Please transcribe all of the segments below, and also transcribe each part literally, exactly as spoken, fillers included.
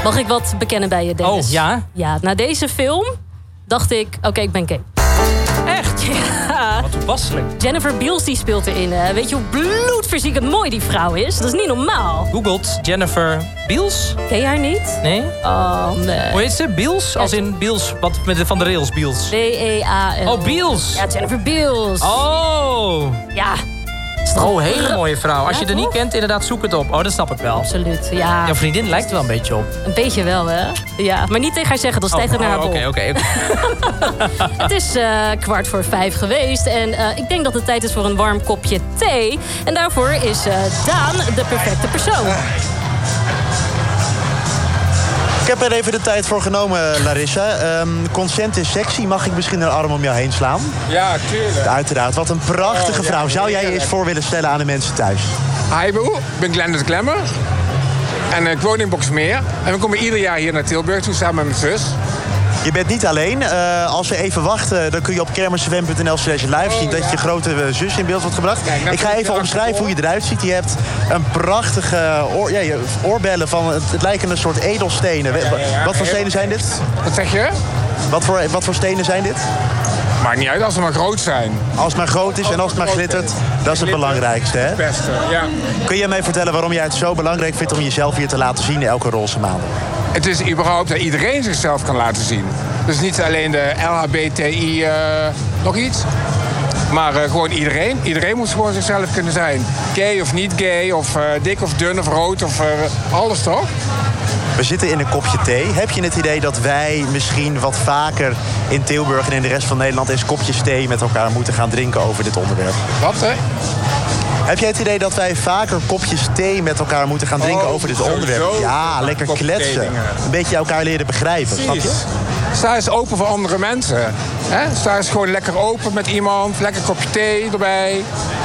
Mag ik wat bekennen bij je, Dennis? Oh, ja? Ja, na deze film dacht ik, oké, okay, ik ben gay. Echt? Ja. Wat toepasselijk. Jennifer Beals die speelt erin. Uh, weet je hoe bloedverziekend mooi die vrouw is? Dat is niet normaal. Googelt Jennifer Beals? Ken je haar niet? Nee? Oh, nee. Hoe heet ze? Beals? Als in Beals, wat met de van de rails, Beals. B E A L. Oh, Beals. Ja, Jennifer Beals. Oh. Ja. Oh, hele mooie vrouw. Als je er niet kent, inderdaad, zoek het op. Oh, dat snap ik wel. Absoluut, ja. Jouw vriendin lijkt er wel een beetje op. Een beetje wel, hè? Ja, maar niet tegen haar zeggen, dan stijgt het oh, naar haar oh, bol. Oké, oké, oké. Het is uh, kwart voor vijf geweest. En uh, ik denk dat het tijd is voor een warm kopje thee. En daarvoor is uh, Daan de perfecte persoon. Ik heb er even de tijd voor genomen, Larissa. Um, consent is sexy. Mag ik misschien een arm om jou heen slaan? Ja, tuurlijk. Uiteraard. Wat een prachtige oh, vrouw. ja, Zou jij je eens voor willen stellen aan de mensen thuis? Hi, Boe. Ik ben Glennis Glamour. En ik woon in Boxmeer. En we komen ieder jaar hier naar Tilburg toe samen met mijn zus. Je bent niet alleen. Uh, als we even wachten, dan kun je op kermisfm punt n l slash live zien... Oh, dat ja. je grote zus in beeld wordt gebracht. Kijk, ik ga even omschrijven hoe je eruit ziet. Je hebt een prachtige oor, ja, je oorbellen van... Het, het lijken een soort edelstenen. Ja, ja, ja. Wat voor stenen zijn dit? Wat zeg je? Wat voor, wat voor stenen zijn dit? Maakt niet uit als ze maar groot zijn. Als het maar groot is en als het maar glittert, dat is het belangrijkste, hè? Het beste, ja. Kun je mij vertellen waarom jij het zo belangrijk vindt... om jezelf hier te laten zien elke roze maand? Het is überhaupt dat iedereen zichzelf kan laten zien. Dus niet alleen de L H B T I uh, nog iets. Maar uh, gewoon iedereen. Iedereen moet gewoon zichzelf kunnen zijn. Gay of niet gay, of uh, dik of dun of rood, of uh, alles toch? We zitten in een kopje thee. Heb je het idee dat wij misschien wat vaker in Tilburg en in de rest van Nederland... eens kopjes thee met elkaar moeten gaan drinken over dit onderwerp? Wat, hè? Heb jij het idee dat wij vaker kopjes thee met elkaar moeten gaan drinken oh, over dit sowieso. onderwerp? Ja, lekker kletsen. Een beetje elkaar leren begrijpen, Precies. snap je? Sta eens open voor andere mensen. Hè? Sta eens gewoon lekker open met iemand. Lekker kopje thee erbij.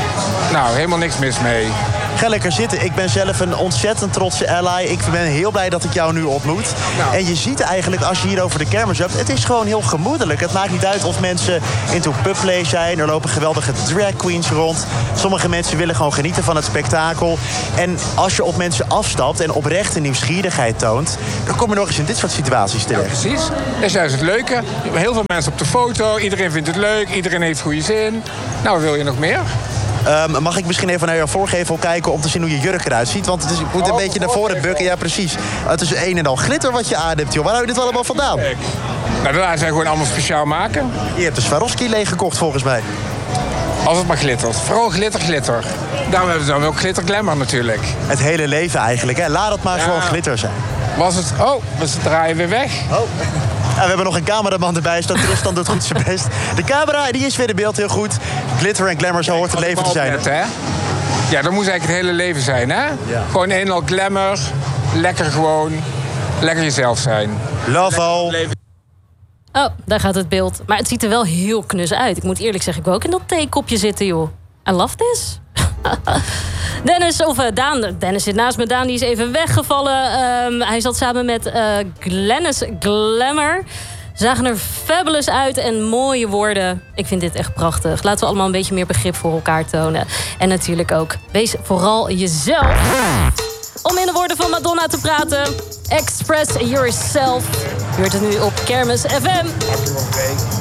Nou, helemaal niks mis mee. Ga lekker zitten. Ik ben zelf een ontzettend trotse ally. Ik ben heel blij dat ik jou nu ontmoet. Nou. En je ziet eigenlijk, als je hier over de kermis hebt... het is gewoon heel gemoedelijk. Het maakt niet uit of mensen into pubplay zijn. Er lopen geweldige drag queens rond. Sommige mensen willen gewoon genieten van het spektakel. En als je op mensen afstapt en oprechte nieuwsgierigheid toont... dan kom je nog eens in dit soort situaties terecht. Ja, precies. Dat is juist het leuke. Heel veel mensen op de foto. Iedereen vindt het leuk. Iedereen heeft goede zin. Nou, wil je nog meer? Um, mag ik misschien even naar jouw voorgevel kijken om te zien hoe je jurk eruit ziet? Want het is, je moet een Oh, beetje naar voren bukken. Ja, precies. Het is een en al glitter wat je aan hebt, joh. Waar hou je dit allemaal vandaan? Kijk. Nou, daarna zijn gewoon allemaal speciaal maken. Je hebt de Swarovski leeggekocht, volgens mij. Als het maar glittert. Vooral glitter, glitter. Daarom hebben we dan ook glitter glamour natuurlijk. Het hele leven eigenlijk, hè? Laat het maar Ja. gewoon glitter zijn. Was het... Oh, we draaien weer weg. Oh. En we hebben nog een cameraman erbij, staat Tristan doet goed zijn best. De camera, die is weer in beeld heel goed. Glitter en glamour, zo hoort het leven te zijn. Oplet, hè? Ja, dat moet eigenlijk het hele leven zijn, hè? Ja. Gewoon een en al glamour. Lekker gewoon. Lekker jezelf zijn. Love all. Oh, daar gaat het beeld. Maar het ziet er wel heel knus uit. Ik moet eerlijk zeggen, ik wil ook in dat theekopje zitten, joh. I love this. Dennis, of uh, Daan, Dennis zit naast me. Daan die is even weggevallen. Um, hij zat samen met uh, Glennis Glamour. Zagen er fabulous uit en mooie woorden. Ik vind dit echt prachtig. Laten we allemaal een beetje meer begrip voor elkaar tonen. En natuurlijk ook, wees vooral jezelf. Om in de woorden van Madonna te praten. Express yourself. Je hoort het nu op Kermis F M.